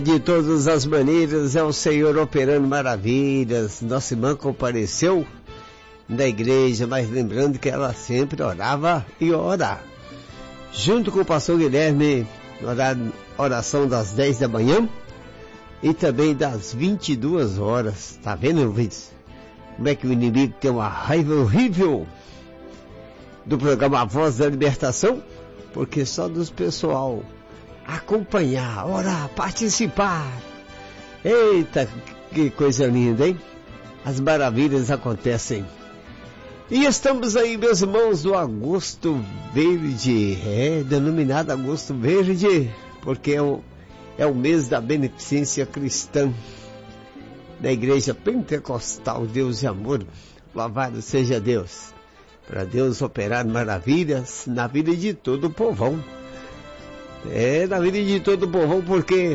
De todas as maneiras é o Senhor operando maravilhas. Nossa irmã compareceu da igreja, mas lembrando que ela sempre orava e ora. Junto com o pastor Guilherme, oração das 10 da manhã e também das 22 horas. Tá vendo, Luiz? Como é que o inimigo tem uma raiva horrível do programa A Voz da Libertação? Porque só dos pessoal acompanhar, orar, participar. Eita, que coisa linda, hein? As maravilhas acontecem. E estamos aí, meus irmãos, do Agosto Verde. Denominado Agosto Verde, porque é o mês da beneficência cristã da Igreja Pentecostal Deus e Amor. Louvado seja Deus. Para Deus operar maravilhas na vida de todo o povão. Na vida de todo o povão, porque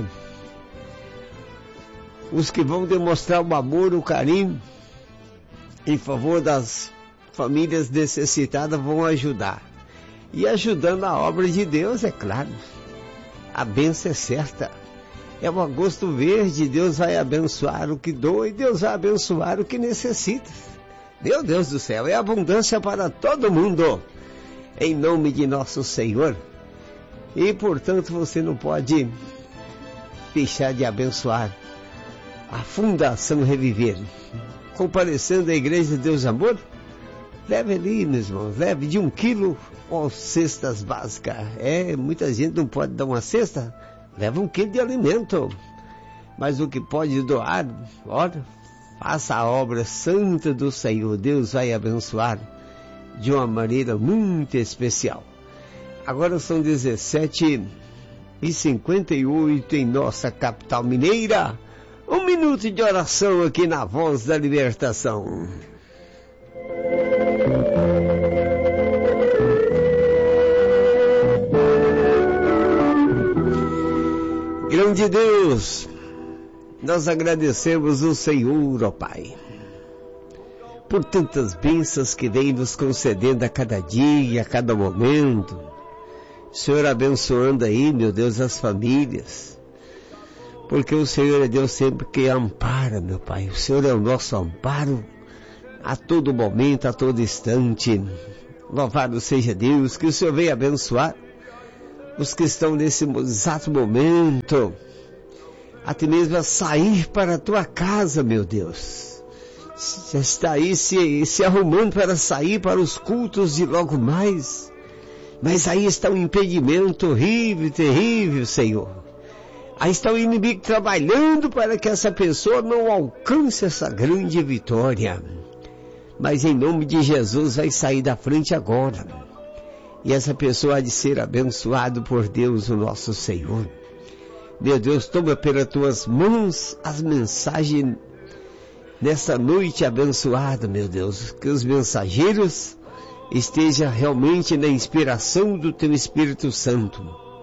os que vão demonstrar o amor, o carinho em favor das famílias necessitadas vão ajudar. E ajudando a obra de Deus, é claro, a bênção é certa. É o Agosto Verde, Deus vai abençoar o que doa e Deus vai abençoar o que necessita. Meu Deus do céu, é abundância para todo mundo, em nome de nosso Senhor. E, portanto, você não pode deixar de abençoar a Fundação Reviver. Comparecendo à Igreja de Deus e Amor, leve ali, meus irmãos, leve de 1 quilo ou cestas básicas. Muita gente não pode dar uma cesta, leva 1 quilo de alimento. Mas o que pode doar, olha, faça a obra santa do Senhor. Deus vai abençoar de uma maneira muito especial. Agora são 17h58 em nossa capital mineira. 1 minuto de oração aqui na Voz da Libertação. Grande Deus, nós agradecemos o Senhor, ó Pai, por tantas bênçãos que vem nos concedendo a cada dia, a cada momento. Senhor, abençoando aí, meu Deus, as famílias, porque o Senhor é Deus sempre que ampara, meu Pai. O Senhor é o nosso amparo a todo momento, a todo instante. Louvado seja Deus, que o Senhor venha abençoar os que estão nesse exato momento, até mesmo a sair para a tua casa, meu Deus. Já está aí se arrumando para sair para os cultos de logo mais. Mas aí está um impedimento horrível, terrível, Senhor. Aí está o inimigo trabalhando para que essa pessoa não alcance essa grande vitória. Mas em nome de Jesus vai sair da frente agora. E essa pessoa há de ser abençoada por Deus, o nosso Senhor. Meu Deus, toma pelas tuas mãos as mensagens nessa noite abençoada, meu Deus. Que os mensageiros esteja realmente na inspiração do teu Espírito Santo.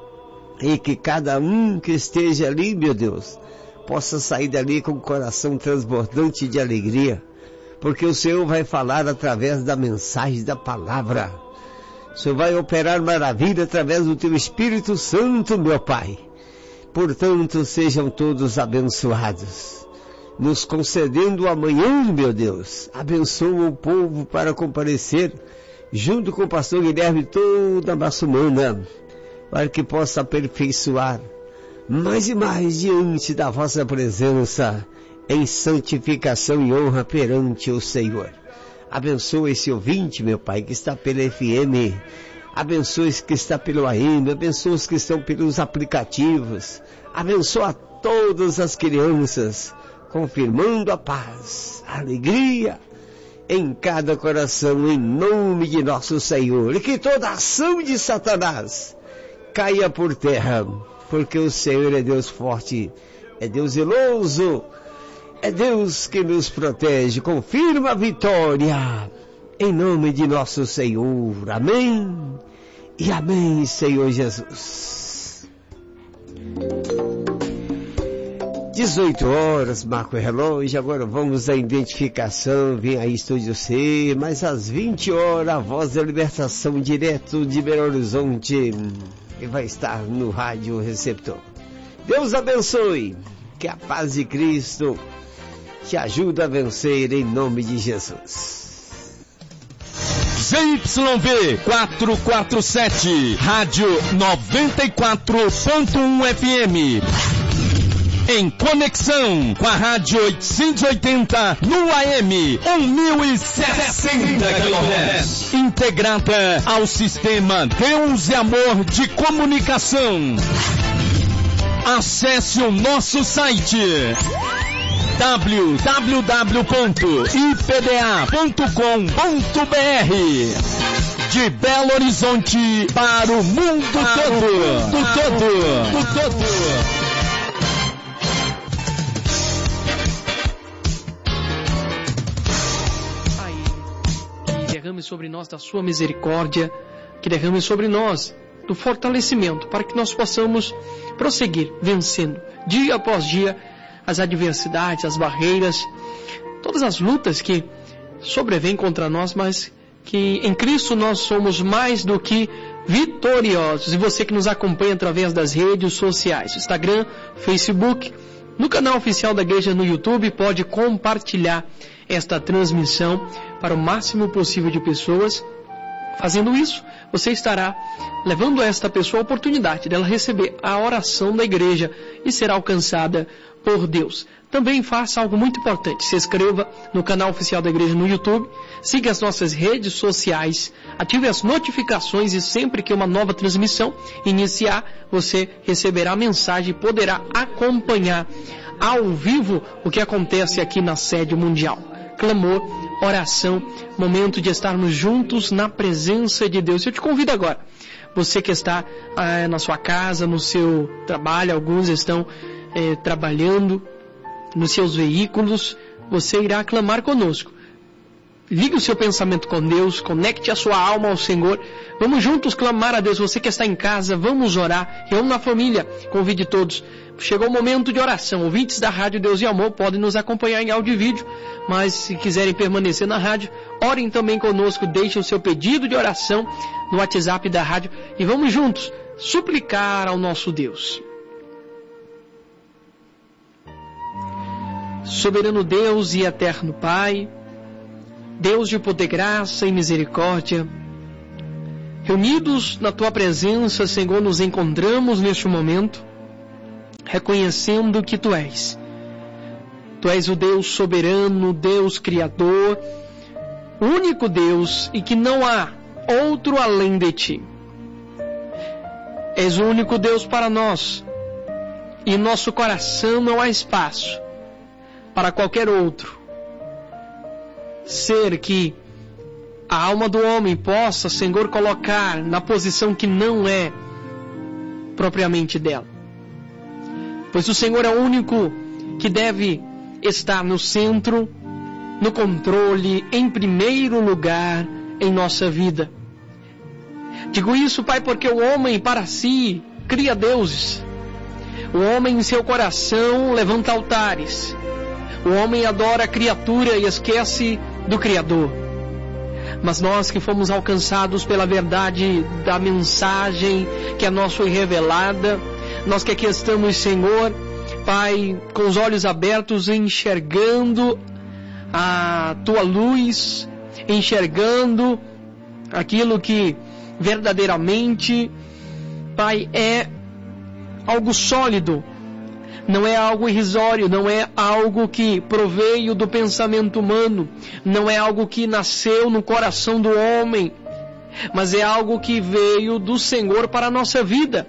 E que cada um que esteja ali, meu Deus, possa sair dali com o coração transbordante de alegria. Porque o Senhor vai falar através da mensagem da palavra. O Senhor vai operar maravilha através do teu Espírito Santo, meu Pai. Portanto, sejam todos abençoados. Nos concedendo amanhã, meu Deus, abençoa o povo para comparecer junto com o pastor Guilherme toda a semana, para que possa aperfeiçoar mais e mais diante da vossa presença, em santificação e honra perante o Senhor. Abençoa esse ouvinte, meu Pai, que está pela FM, abençoa esse que está pelo AM, abençoa os que estão pelos aplicativos, abençoa todas as crianças, confirmando a paz, a alegria, em cada coração, em nome de nosso Senhor, e que toda ação de Satanás caia por terra, porque o Senhor é Deus forte, é Deus zeloso, é Deus que nos protege. Confirma a vitória, em nome de nosso Senhor, amém, e amém, Senhor Jesus. 18 horas, marca o relógio, agora vamos à identificação, vem aí Estúdio C, mas às 20 horas, a Voz da Libertação, direto de Belo Horizonte, e vai estar no rádio receptor. Deus abençoe. Que a paz de Cristo te ajude a vencer em nome de Jesus. ZYV 447, Rádio 94.1 FM. Em conexão com a Rádio 880 no AM 1060 kHz. Integrada ao sistema Deus e Amor de Comunicação. Acesse o nosso site www.ipda.com.br. De Belo Horizonte para o mundo todo. Que derrame sobre nós da sua misericórdia, que derrame sobre nós do fortalecimento, para que nós possamos prosseguir vencendo dia após dia as adversidades, as barreiras, todas as lutas que sobrevêm contra nós, mas que em Cristo nós somos mais do que vitoriosos. E você que nos acompanha através das redes sociais, Instagram, Facebook, no canal oficial da igreja no YouTube, pode compartilhar esta transmissão para o máximo possível de pessoas. Fazendo isso, você estará levando a esta pessoa a oportunidade dela receber a oração da igreja e será alcançada por Deus. Também faça algo muito importante. Se inscreva no canal oficial da igreja no YouTube, siga as nossas redes sociais, ative as notificações e sempre que uma nova transmissão iniciar, você receberá a mensagem e poderá acompanhar ao vivo o que acontece aqui na sede mundial. Clamor, oração, momento de estarmos juntos na presença de Deus. Eu te convido agora, você que está na sua casa, no seu trabalho, alguns estão trabalhando nos seus veículos, você irá clamar conosco. Ligue o seu pensamento com Deus, conecte a sua alma ao Senhor. Vamos juntos clamar a Deus. Você que está em casa, vamos orar. Reúna na família, convide todos. Chegou o momento de oração. Ouvintes da Rádio Deus e Amor podem nos acompanhar em áudio e vídeo, mas se quiserem permanecer na rádio, orem também conosco. Deixem o seu pedido de oração no WhatsApp da rádio e vamos juntos suplicar ao nosso Deus. Soberano Deus e eterno Pai, Deus de poder, graça e misericórdia, reunidos na Tua presença, Senhor, nos encontramos neste momento, reconhecendo que Tu és o Deus soberano, Deus Criador, único Deus e que não há outro além de Ti. És o único Deus para nós e em nosso coração não há espaço para qualquer outro ser que a alma do homem possa, Senhor, colocar na posição que não é propriamente dela. Pois o Senhor é o único que deve estar no centro, no controle, em primeiro lugar em nossa vida. Digo isso, Pai, porque o homem para si cria deuses. O homem em seu coração levanta altares. O homem adora a criatura e esquece do Criador. Mas nós que fomos alcançados pela verdade da mensagem que a nós foi revelada, nós que aqui estamos, Senhor, Pai, com os olhos abertos, enxergando a Tua luz, enxergando aquilo que verdadeiramente, Pai, é algo sólido, não é algo irrisório, não é algo que proveio do pensamento humano, não é algo que nasceu no coração do homem, mas é algo que veio do Senhor para a nossa vida.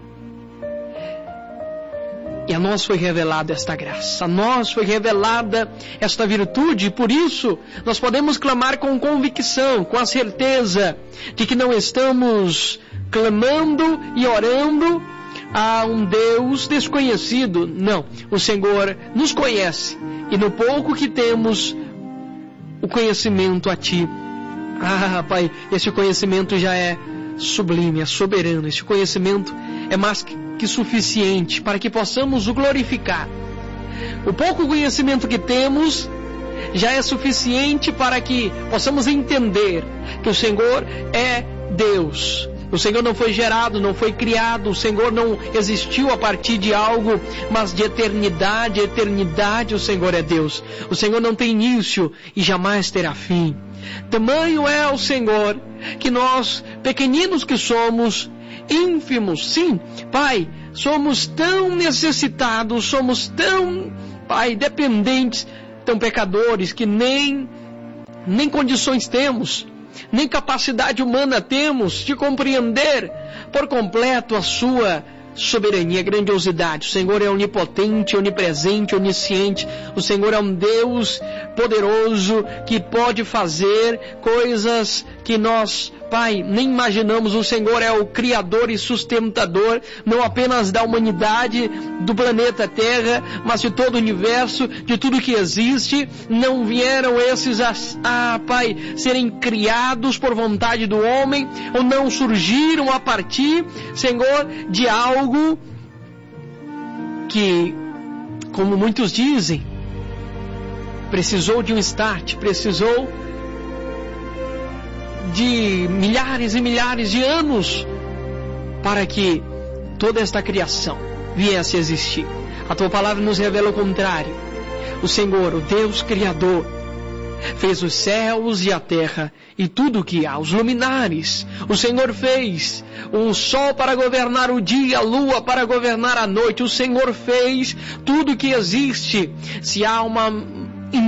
E a nós foi revelada esta graça, a nós foi revelada esta virtude, e por isso nós podemos clamar com convicção, com a certeza de que não estamos clamando e orando a um Deus desconhecido. Não, o Senhor nos conhece e no pouco que temos o conhecimento a Ti. Pai, esse conhecimento já é sublime, é soberano. Esse conhecimento é mais que suficiente para que possamos o glorificar. O pouco conhecimento que temos já é suficiente para que possamos entender que o Senhor é Deus, O Senhor não foi gerado, não foi criado, o Senhor não existiu a partir de algo, mas de eternidade, eternidade o Senhor é Deus. O Senhor não tem início e jamais terá fim. Tamanho é o Senhor que nós, pequeninos que somos, ínfimos, sim, Pai, somos tão necessitados, somos tão, Pai, dependentes, tão pecadores que nem condições temos, nem capacidade humana temos de compreender por completo a sua soberania, grandiosidade. O Senhor é onipotente, onipresente, onisciente. O Senhor é um Deus poderoso que pode fazer coisas que nós, Pai, nem imaginamos. O Senhor é o Criador e sustentador, não apenas da humanidade, do planeta Terra, mas de todo o universo, de tudo que existe. Não vieram esses Pai, serem criados por vontade do homem, ou não surgiram a partir, Senhor, de algo que, como muitos dizem, precisou de um start, precisou de milhares e milhares de anos para que toda esta criação viesse a existir. A tua palavra nos revela o contrário. O Senhor, o Deus Criador, fez os céus e a terra e tudo o que há, os luminares. O Senhor fez o sol para governar o dia, a lua para governar a noite. O Senhor fez tudo o que existe. Se há uma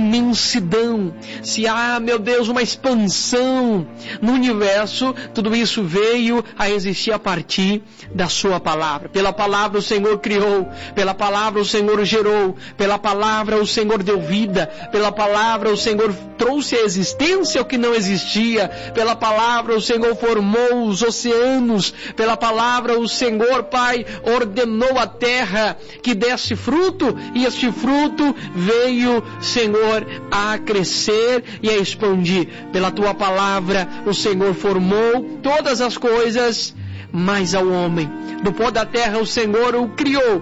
imensidão, se há, meu Deus, uma expansão no universo, tudo isso veio a existir a partir da sua palavra. Pela palavra o Senhor criou, pela palavra o Senhor gerou, pela palavra o Senhor deu vida, pela palavra o Senhor trouxe à existência o que não existia, pela palavra o Senhor formou os oceanos, pela palavra o Senhor, Pai, ordenou a terra que desse fruto, e este fruto veio, Senhor, a crescer e a expandir. Pela tua palavra o Senhor formou todas as coisas, mas ao homem do pó da terra o Senhor o criou.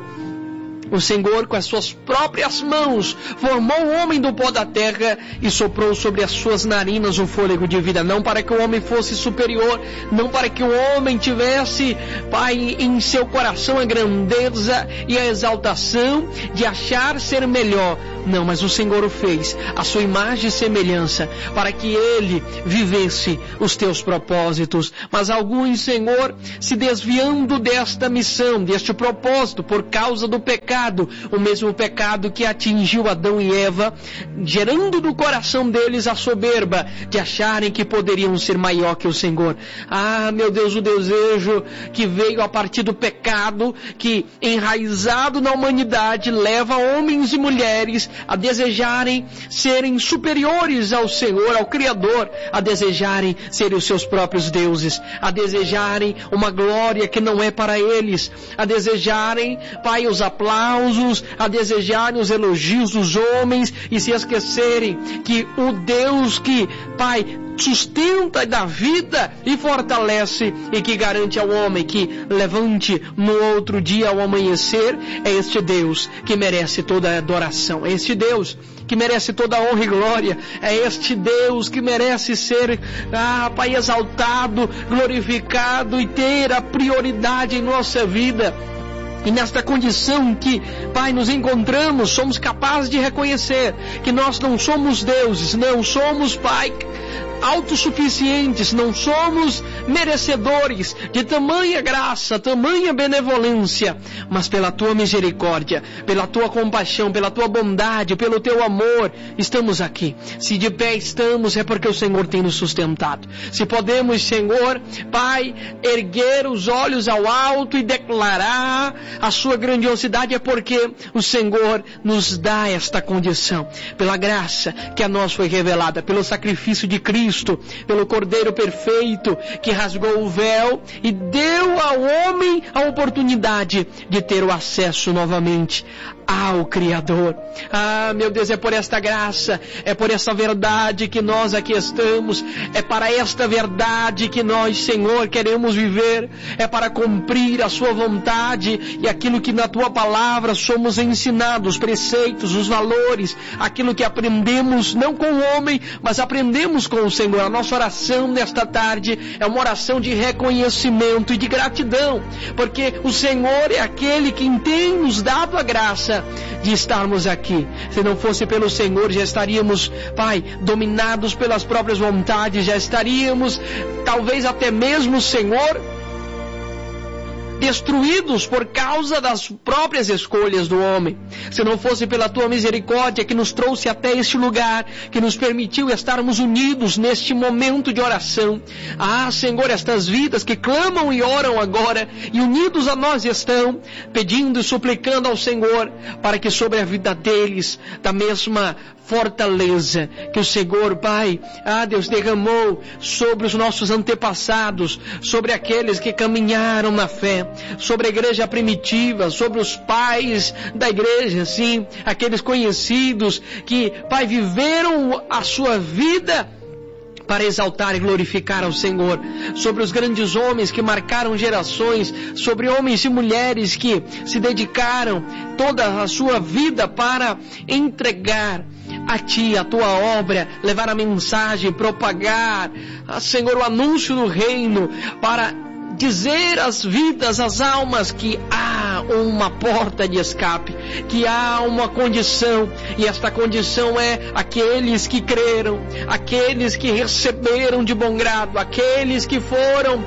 O Senhor, com as suas próprias mãos, formou o homem do pó da terra e soprou sobre as suas narinas o fôlego de vida. Não para que o homem fosse superior, não para que o homem tivesse, Pai, em seu coração a grandeza e a exaltação de achar ser melhor. Não, mas o Senhor o fez, a sua imagem e semelhança, para que ele vivesse os teus propósitos. Mas alguns, Senhor, se desviando desta missão, deste propósito, por causa do pecado, o mesmo pecado que atingiu Adão e Eva, gerando no coração deles a soberba de acharem que poderiam ser maior que o Senhor. Ah, meu Deus, o desejo que veio a partir do pecado, que enraizado na humanidade, leva homens e mulheres a desejarem serem superiores ao Senhor, ao Criador, a desejarem serem os seus próprios deuses, a desejarem uma glória que não é para eles, a desejarem, Pai, os aplausos, a desejarem os elogios dos homens e se esquecerem que o Deus que, Pai, sustenta e dá vida e fortalece e que garante ao homem que levante no outro dia ao amanhecer, é este Deus que merece toda a adoração, é este Deus que merece toda a honra e glória, é este Deus que merece ser, Pai, exaltado, glorificado e ter a prioridade em nossa vida. E nesta condição que, Pai, nos encontramos, somos capazes de reconhecer que nós não somos deuses, não somos, Pai, autossuficientes, não somos merecedores de tamanha graça, tamanha benevolência, mas pela tua misericórdia, pela tua compaixão, pela tua bondade, pelo teu amor, estamos aqui. Se de pé estamos, é porque o Senhor tem nos sustentado. Se podemos, Senhor, Pai, erguer os olhos ao alto e declarar a sua grandiosidade, é porque o Senhor nos dá esta condição, pela graça que a nós foi revelada, pelo sacrifício de Cristo, pelo Cordeiro perfeito que rasgou o véu e deu ao homem a oportunidade de ter o acesso novamente ao Criador. Meu Deus, é por esta graça, é por esta verdade que nós aqui estamos, é para esta verdade que nós, Senhor, queremos viver, é para cumprir a sua vontade e aquilo que na tua palavra somos ensinados, os preceitos, os valores, aquilo que aprendemos não com o homem, mas aprendemos com o Senhor. A nossa oração nesta tarde é uma oração de reconhecimento e de gratidão, porque o Senhor é aquele que tem nos dado a graça de estarmos aqui. Se não fosse pelo Senhor, já estaríamos, Pai, dominados pelas próprias vontades, já estaríamos, talvez até mesmo, Senhor, destruídos por causa das próprias escolhas do homem. Se não fosse pela tua misericórdia que nos trouxe até este lugar, que nos permitiu estarmos unidos neste momento de oração. Senhor, estas vidas que clamam e oram agora e unidos a nós estão, pedindo e suplicando ao Senhor para que sobre a vida deles, da mesma fortaleza que o Senhor, Pai, Deus, derramou sobre os nossos antepassados, sobre aqueles que caminharam na fé, sobre a igreja primitiva, sobre os pais da igreja, sim, aqueles conhecidos que, Pai, viveram a sua vida para exaltar e glorificar ao Senhor, sobre os grandes homens que marcaram gerações, sobre homens e mulheres que se dedicaram toda a sua vida para entregar a Ti, a Tua obra, levar a mensagem, propagar, Senhor, o anúncio do reino, para dizer às vidas, às almas, que há uma porta de escape, que há uma condição, e esta condição é aqueles que creram, aqueles que receberam de bom grado, aqueles que foram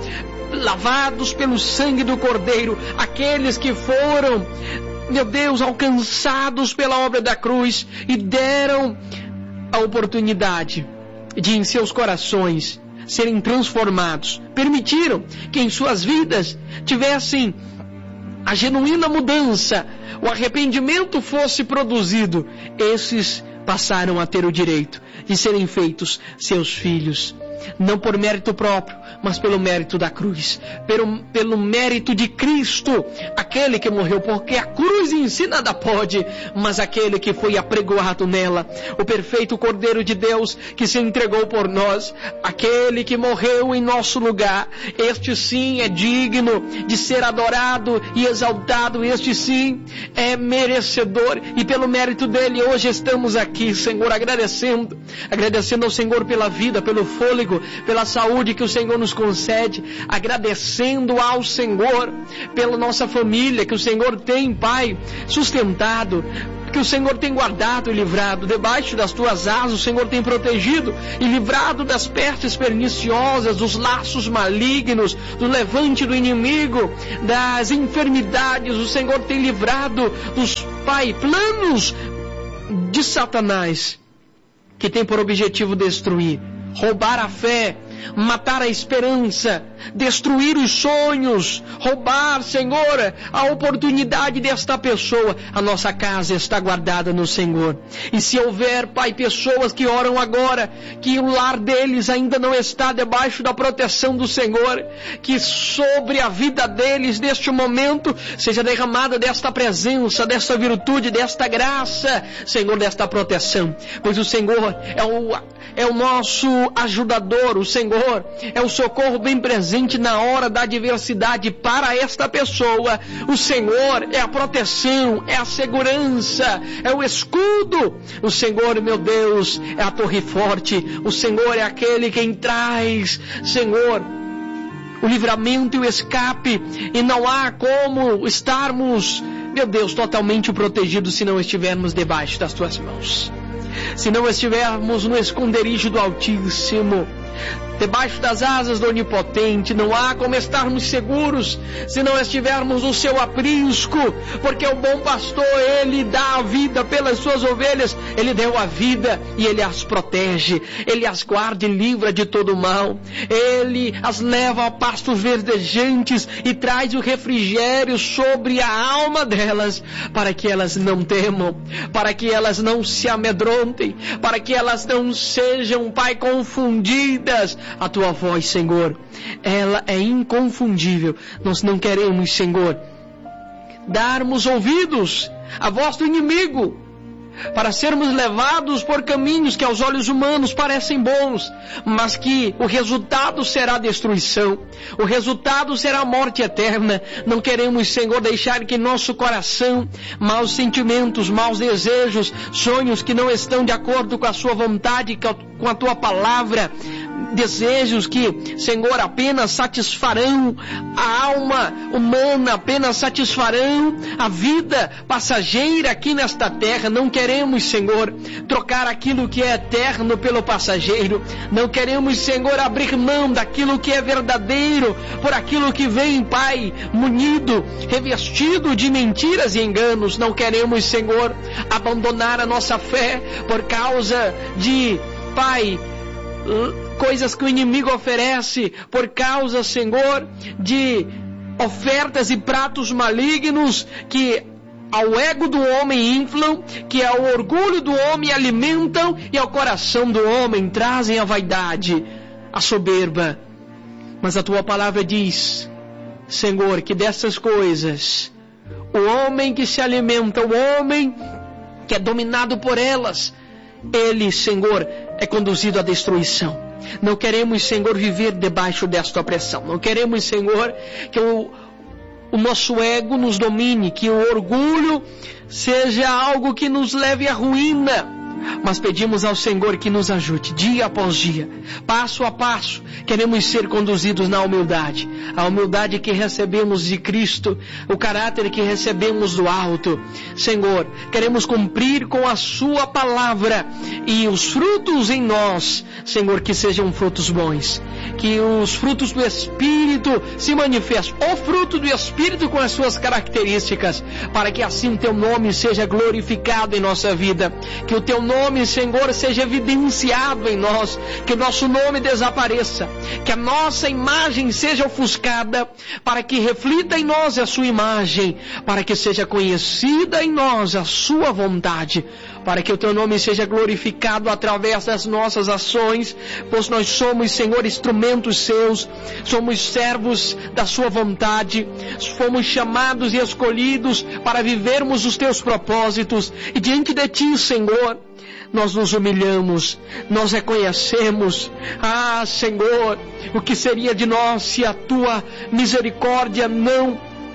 lavados pelo sangue do Cordeiro, aqueles que foram, meu Deus, alcançados pela obra da cruz e deram a oportunidade de em seus corações serem transformados, permitiram que em suas vidas tivessem a genuína mudança, o arrependimento fosse produzido. Esses passaram a ter o direito de serem feitos seus filhos, não por mérito próprio, mas pelo mérito da cruz, pelo mérito de Cristo, aquele que morreu, porque a cruz em si nada pode, mas aquele que foi apregoado nela, o perfeito Cordeiro de Deus que se entregou por nós, aquele que morreu em nosso lugar, este sim é digno de ser adorado e exaltado, este sim é merecedor, e pelo mérito dele hoje estamos aqui, Senhor, agradecendo ao Senhor pela vida, pelo fôlego, pela saúde que o Senhor nos concede, agradecendo ao Senhor pela nossa família que o Senhor tem, Pai, sustentado, que o Senhor tem guardado e livrado, debaixo das tuas asas o Senhor tem protegido e livrado das pestes perniciosas, dos laços malignos, do levante do inimigo, das enfermidades, o Senhor tem livrado dos, Pai, planos de Satanás, que tem por objetivo destruir, roubar a fé, matar a esperança, destruir os sonhos, roubar, Senhor, a oportunidade desta pessoa. A nossa casa está guardada no Senhor. E se houver, Pai, pessoas que oram agora, que o lar deles ainda não está debaixo da proteção do Senhor, que sobre a vida deles, neste momento, seja derramada desta presença, desta virtude, desta graça, Senhor, desta proteção. Pois o Senhor é o nosso ajudador, o Senhor é o socorro bem presente na hora da adversidade para esta pessoa. O Senhor é a proteção, é a segurança, é o escudo. O Senhor, meu Deus, é a torre forte. O Senhor é aquele quem traz, Senhor, o livramento e o escape, e não há como estarmos, meu Deus, totalmente protegidos se não estivermos debaixo das tuas mãos, se não estivermos no esconderijo do Altíssimo, debaixo das asas do Onipotente. Não há como estarmos seguros se não estivermos no seu aprisco, porque o bom pastor, ele dá a vida pelas suas ovelhas, ele deu a vida e ele as protege, ele as guarda e livra de todo mal, ele as leva a pastos verdejantes e traz o refrigério sobre a alma delas, para que elas não temam, para que elas não se amedrontem, para que elas não sejam, Pai, confundidas. A tua voz, Senhor, ela é inconfundível. Nós não queremos, Senhor, darmos ouvidos a voz do inimigo, para sermos levados por caminhos que aos olhos humanos parecem bons, mas que o resultado será destruição, o resultado será morte eterna. Não queremos, Senhor, deixar que nosso coração, maus sentimentos, maus desejos, sonhos que não estão de acordo com a sua vontade, com a tua palavra, desejos que, Senhor, apenas satisfarão a alma humana, apenas satisfarão a vida passageira aqui nesta terra. Não queremos, Senhor, trocar aquilo que é eterno pelo passageiro. Não queremos, Senhor, abrir mão daquilo que é verdadeiro por aquilo que vem, Pai, munido, revestido de mentiras e enganos. Não queremos, Senhor, abandonar a nossa fé por causa de, Pai, coisas que o inimigo oferece, por causa, Senhor, de ofertas e pratos malignos que ao ego do homem inflam, que ao orgulho do homem alimentam e ao coração do homem trazem a vaidade, a soberba. Mas a tua palavra diz, Senhor, que dessas coisas, o homem que se alimenta, o homem que é dominado por elas, ele, Senhor, é conduzido à destruição. Não queremos, Senhor, viver debaixo desta opressão. Não queremos, Senhor, que o nosso ego nos domine, que o orgulho seja algo que nos leve à ruína. Mas pedimos ao Senhor que nos ajude, dia após dia, passo a passo. Queremos ser conduzidos na humildade, a humildade que recebemos de Cristo, o caráter que recebemos do alto. Senhor, queremos cumprir com a sua palavra e os frutos em nós, Senhor, que sejam frutos bons, que os frutos do Espírito se manifestem, o fruto do Espírito com as suas características, para que assim o teu nome seja glorificado em nossa vida, que o teu nome, Senhor, seja evidenciado em nós, que o nosso nome desapareça, que a nossa imagem seja ofuscada, para que reflita em nós a sua imagem, para que seja conhecida em nós a sua vontade, para que o teu nome seja glorificado através das nossas ações, pois nós somos, Senhor, instrumentos seus, somos servos da sua vontade, fomos chamados e escolhidos para vivermos os teus propósitos, e diante de ti, Senhor, nós nos humilhamos, nós reconhecemos, Senhor, o que seria de nós se a tua misericórdia não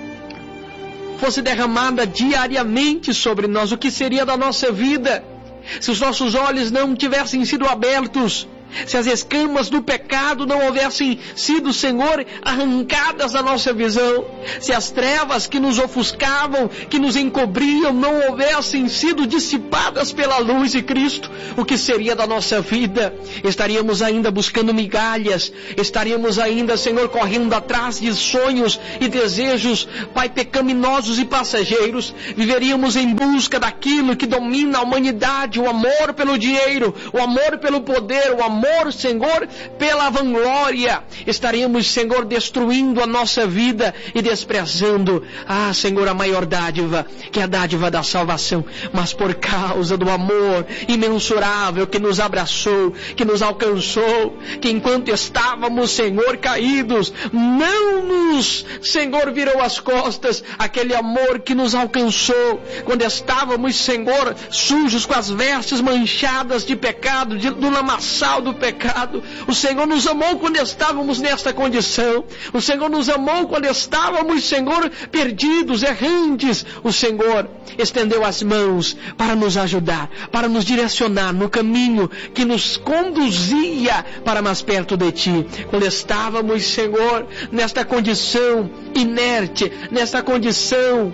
fosse derramada diariamente sobre nós? O que seria da nossa vida se os nossos olhos não tivessem sido abertos, se as escamas do pecado não houvessem sido, Senhor, arrancadas da nossa visão, se as trevas que nos ofuscavam, que nos encobriam, não houvessem sido dissipadas pela luz de Cristo? O que seria da nossa vida? Estaríamos ainda buscando migalhas, estaríamos ainda, Senhor, correndo atrás de sonhos e desejos, Pai, pecaminosos e passageiros. Viveríamos em busca daquilo que domina a humanidade, o amor pelo dinheiro, o amor pelo poder, o amor, Senhor, pela vanglória. Estaríamos, Senhor, destruindo a nossa vida e desprezando, Senhor, a maior dádiva, que é a dádiva da salvação. Mas por causa do amor imensurável que nos abraçou, que nos alcançou, que enquanto estávamos, Senhor, caídos, não nos, Senhor, virou as costas. Aquele amor que nos alcançou quando estávamos, Senhor, sujos, com as vestes manchadas de pecado, do lamaçal do pecado. O Senhor nos amou quando estávamos nesta condição. O Senhor nos amou quando estávamos, Senhor, perdidos, errantes. O Senhor estendeu as mãos para nos ajudar, para nos direcionar no caminho que nos conduzia para mais perto de Ti. Quando estávamos, Senhor, nesta condição inerte, nesta condição,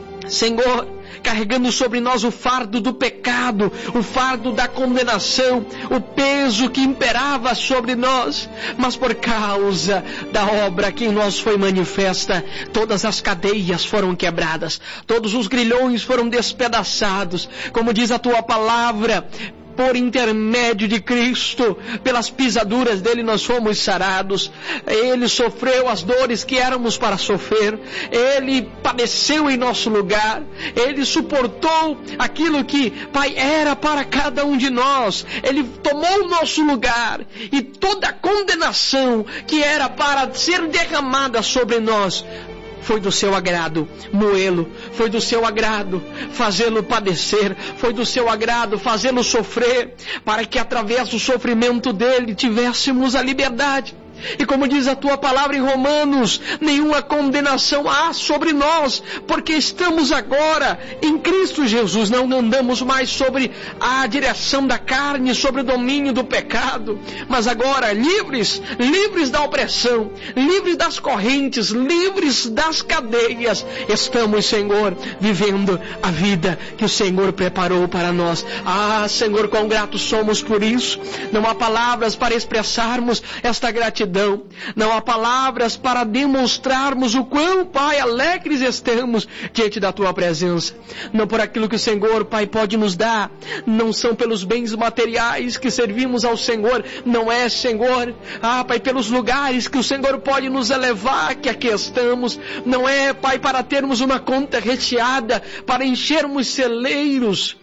Senhor, carregando sobre nós o fardo do pecado, o fardo da condenação, o peso que imperava sobre nós, mas por causa da obra que em nós foi manifesta, todas as cadeias foram quebradas, todos os grilhões foram despedaçados, como diz a tua palavra. Por intermédio de Cristo, pelas pisaduras dele nós fomos sarados. Ele sofreu as dores que éramos para sofrer. Ele padeceu em nosso lugar. Ele suportou aquilo que, Pai, era para cada um de nós. Ele tomou o nosso lugar. E toda a condenação que era para ser derramada sobre nós foi do seu agrado moê-lo, foi do seu agrado fazê-lo padecer, foi do seu agrado fazê-lo sofrer, para que através do sofrimento dele tivéssemos a liberdade. E como diz a tua palavra em Romanos, nenhuma condenação há sobre nós, porque estamos agora em Cristo Jesus, não andamos mais sobre a direção da carne, sobre o domínio do pecado, mas agora livres da opressão, livres das correntes, livres das cadeias, estamos, Senhor, vivendo a vida que o Senhor preparou para nós. Ah, Senhor, quão gratos somos por isso. Não há palavras para expressarmos esta gratidão. Não há palavras para demonstrarmos o quão, Pai, alegres estamos diante da Tua presença. Não por aquilo que o Senhor, Pai, pode nos dar. Não são pelos bens materiais que servimos ao Senhor. Não é, Senhor, Pai, pelos lugares que o Senhor pode nos elevar que aqui estamos. Não é, Pai, para termos uma conta recheada, para enchermos celeiros.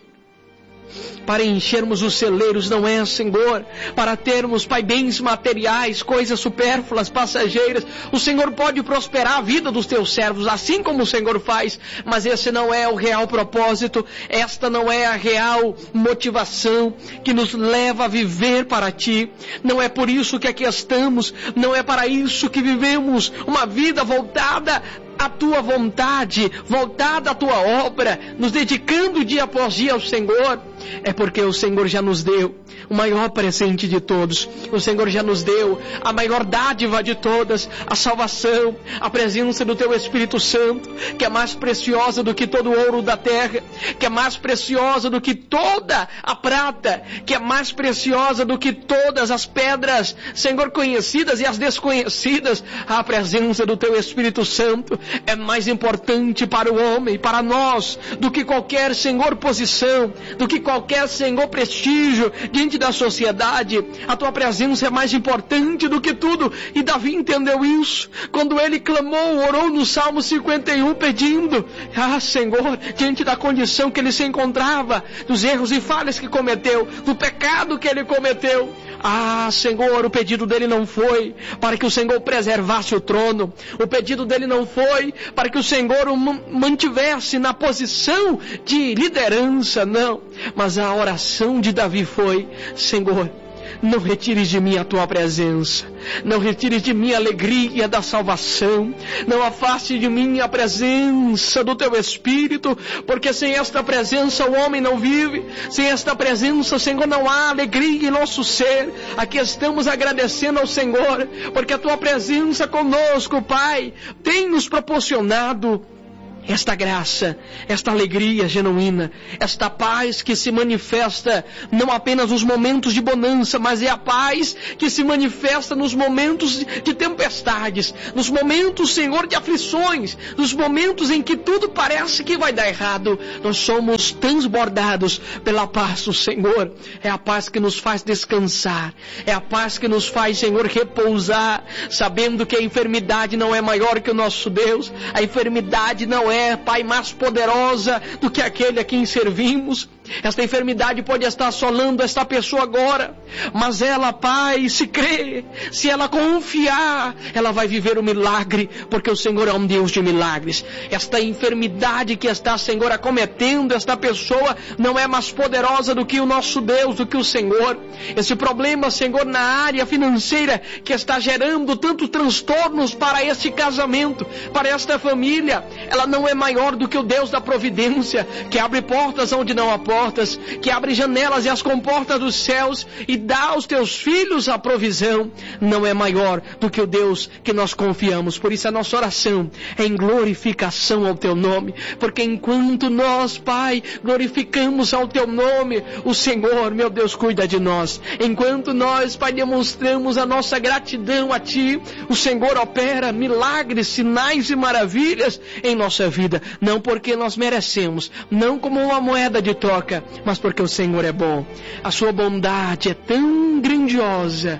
Para enchermos os celeiros, não é, Senhor, para termos, Pai, bens materiais, coisas supérfluas, passageiras. O Senhor pode prosperar a vida dos teus servos, assim como o Senhor faz, mas esse não é o real propósito, esta não é a real motivação que nos leva a viver para Ti. Não é por isso que aqui estamos, não é para isso que vivemos uma vida voltada a Tua vontade, voltada à Tua obra, nos dedicando dia após dia ao Senhor. É porque o Senhor já nos deu o maior presente de todos. O Senhor já nos deu a maior dádiva de todas, a salvação, a presença do Teu Espírito Santo, que é mais preciosa do que todo o ouro da terra, que é mais preciosa do que toda a prata, que é mais preciosa do que todas as pedras, Senhor, conhecidas e as desconhecidas. A presença do Teu Espírito Santo é mais importante para o homem, para nós, do que qualquer, Senhor, posição, do que qualquer, Senhor, prestígio diante da sociedade. A Tua presença é mais importante do que tudo. E Davi entendeu isso quando ele clamou, orou no Salmo 51 pedindo, Senhor, diante da condição que ele se encontrava, dos erros e falhas que cometeu, do pecado que ele cometeu. Senhor, o pedido dele não foi para que o Senhor preservasse o trono. O pedido dele não foi para que o Senhor o mantivesse na posição de liderança, não. Mas a oração de Davi foi, Senhor, não retires de mim a Tua presença, não retires de mim a alegria da salvação, não afaste de mim a presença do Teu Espírito, porque sem esta presença o homem não vive, sem esta presença, Senhor, não há alegria em nosso ser. Aqui estamos agradecendo ao Senhor, porque a Tua presença conosco, Pai, tem nos proporcionado esta graça, esta alegria genuína, esta paz que se manifesta não apenas nos momentos de bonança, mas é a paz que se manifesta nos momentos de tempestades, nos momentos, Senhor, de aflições, nos momentos em que tudo parece que vai dar errado. Nós somos transbordados pela paz do Senhor. É a paz que nos faz descansar, é a paz que nos faz, Senhor, repousar, sabendo que a enfermidade não é maior que o nosso Deus, a enfermidade não é, Pai, mais poderosa do que aquele a quem servimos. Esta enfermidade pode estar assolando esta pessoa agora, mas ela, Pai, se crê, se ela confiar, ela vai viver o milagre, porque o Senhor é um Deus de milagres. Esta enfermidade que está, Senhor, acometendo esta pessoa não é mais poderosa do que o nosso Deus, do que o Senhor. Esse problema, Senhor, na área financeira que está gerando tantos transtornos para este casamento, para esta família, ela não é maior do que o Deus da providência, que abre portas onde não há portas, que abre janelas e as comportas dos céus e dá aos teus filhos a provisão. Não é maior do que o Deus que nós confiamos. Por isso a nossa oração é em glorificação ao teu nome, porque enquanto nós, Pai, glorificamos ao teu nome, o Senhor, meu Deus, cuida de nós. Enquanto nós, Pai, demonstramos a nossa gratidão a Ti, o Senhor opera milagres, sinais e maravilhas em nossa vida, não porque nós merecemos, não como uma moeda de troca, mas porque o Senhor é bom. A sua bondade é tão grandiosa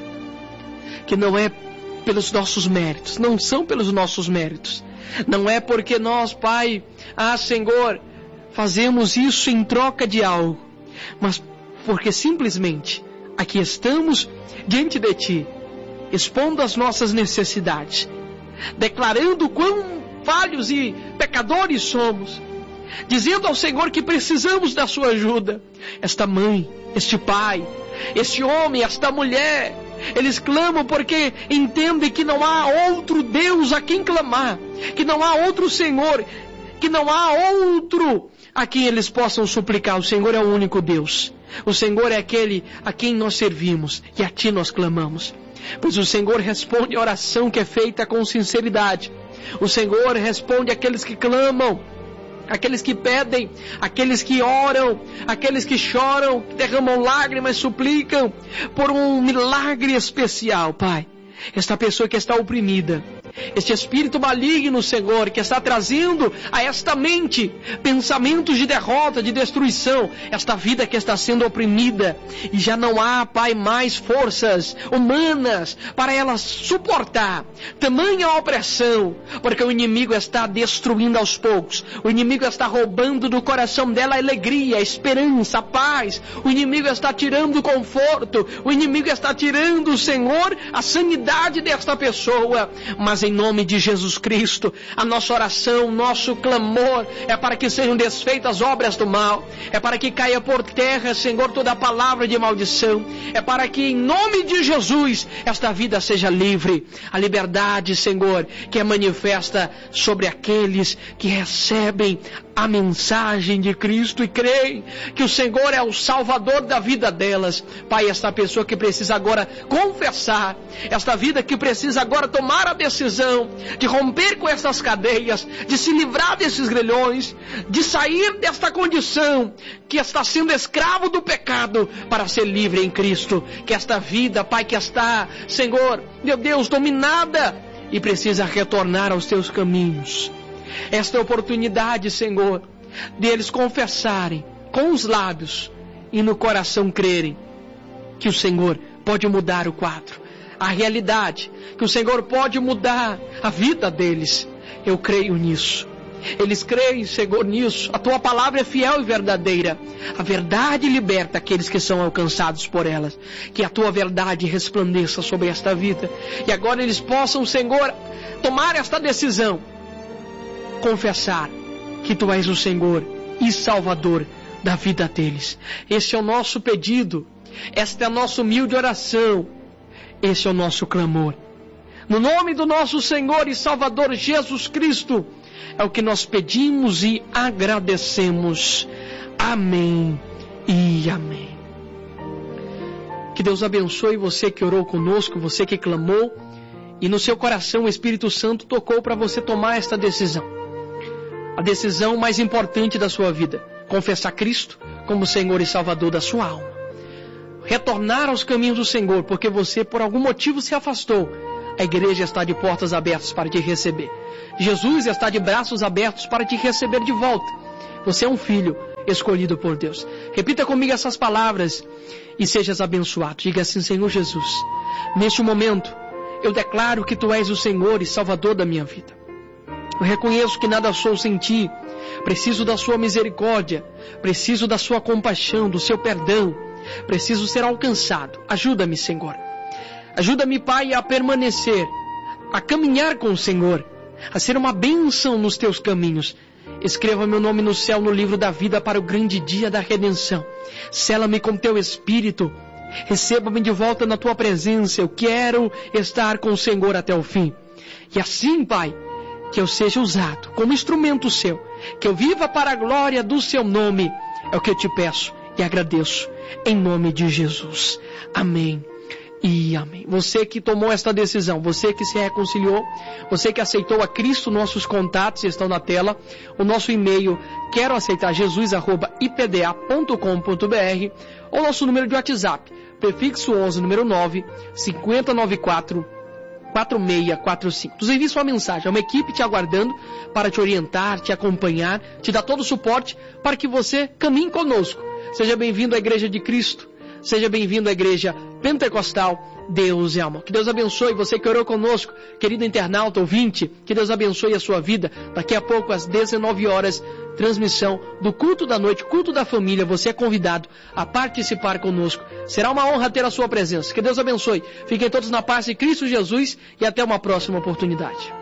que não é pelos nossos méritos, não são pelos nossos méritos, não é porque nós, Pai, Senhor, fazemos isso em troca de algo, mas porque simplesmente aqui estamos diante de Ti, expondo as nossas necessidades, declarando quão falhos e pecadores somos, dizendo ao Senhor que precisamos da sua ajuda. Esta mãe, este pai, este homem, esta mulher, eles clamam porque entendem que não há outro Deus a quem clamar, que não há outro Senhor, que não há outro a quem eles possam suplicar. O Senhor é o único Deus. O Senhor é aquele a quem nós servimos e a Ti nós clamamos. Pois o Senhor responde a oração que é feita com sinceridade. O Senhor responde àqueles que clamam, aqueles que pedem, aqueles que oram, aqueles que choram, que derramam lágrimas, suplicam por um milagre especial, Pai. Esta pessoa que está oprimida, este espírito maligno, Senhor, que está trazendo a esta mente pensamentos de derrota, de destruição, esta vida que está sendo oprimida, e já não há, Pai, mais forças humanas para ela suportar tamanha opressão, porque o inimigo está destruindo aos poucos, o inimigo está roubando do coração dela a alegria, a esperança, a paz, o inimigo está tirando o conforto, o inimigo está tirando, Senhor, a sanidade desta pessoa. Mas em nome de Jesus Cristo, a nossa oração, nosso clamor é para que sejam desfeitas as obras do mal, é para que caia por terra, Senhor, toda palavra de maldição, é para que em nome de Jesus esta vida seja livre. A liberdade, Senhor, que é manifesta sobre aqueles que recebem a mensagem de Cristo e creem que o Senhor é o Salvador da vida delas. Pai, esta pessoa que precisa agora confessar, esta vida que precisa agora tomar a decisão de romper com essas cadeias, de se livrar desses grilhões, de sair desta condição que está sendo escravo do pecado para ser livre em Cristo. Que esta vida, Pai, que está, Senhor, meu Deus, dominada e precisa retornar aos teus caminhos. Esta oportunidade, Senhor, deles confessarem com os lábios e no coração crerem que o Senhor pode mudar o quadro, a realidade, que o Senhor pode mudar a vida deles. Eu creio nisso. Eles creem, Senhor, nisso. A Tua palavra é fiel e verdadeira. A verdade liberta aqueles que são alcançados por elas. Que a Tua verdade resplandeça sobre esta vida. E agora eles possam, Senhor, tomar esta decisão. Confessar que Tu és o Senhor e Salvador da vida deles. Esse é o nosso pedido. Esta é a nossa humilde oração. Esse é o nosso clamor. No nome do nosso Senhor e Salvador Jesus Cristo, é o que nós pedimos e agradecemos. Amém e amém. Que Deus abençoe você que orou conosco, você que clamou, e no seu coração o Espírito Santo tocou para você tomar esta decisão. A decisão mais importante da sua vida: confessar Cristo como Senhor e Salvador da sua alma. Retornar aos caminhos do Senhor, porque você por algum motivo se afastou. A igreja está de portas abertas para te receber. Jesus está de braços abertos para te receber de volta. Você é um filho escolhido por Deus. Repita comigo essas palavras e sejas abençoado. Diga assim: Senhor Jesus, neste momento eu declaro que Tu és o Senhor e Salvador da minha vida. Eu reconheço que nada sou sem Ti. Preciso da Sua misericórdia. Preciso da Sua compaixão, do Seu perdão. Preciso ser alcançado. Ajuda-me, Senhor. Ajuda-me, Pai, a permanecer, a caminhar com o Senhor, a ser uma bênção nos Teus caminhos. Escreva meu nome no céu, no livro da vida, para o grande dia da redenção. Sela-me com Teu Espírito. Receba-me de volta na Tua presença. Eu quero estar com o Senhor até o fim. E assim, Pai, que eu seja usado como instrumento Seu, que eu viva para a glória do Seu nome. É o que eu te peço e agradeço, em nome de Jesus. Amém e amém. Você que tomou esta decisão, você que se reconciliou, você que aceitou a Cristo, nossos contatos estão na tela. O nosso e-mail, quero aceitar jesus@ipda.com.br, ou nosso número de WhatsApp, prefixo 11, número 9, 5094 4645. Nos envie sua mensagem, é uma equipe te aguardando para te orientar, te acompanhar, te dar todo o suporte para que você caminhe conosco. Seja bem-vindo à Igreja de Cristo, seja bem-vindo à Igreja Pentecostal Deus é Amor. Que Deus abençoe você que orou conosco, querido internauta, ouvinte, que Deus abençoe a sua vida. Daqui a pouco, às 19 horas, transmissão do culto da noite, culto da família. Você é convidado a participar conosco. Será uma honra ter a sua presença. Que Deus abençoe. Fiquem todos na paz de Cristo Jesus e até uma próxima oportunidade.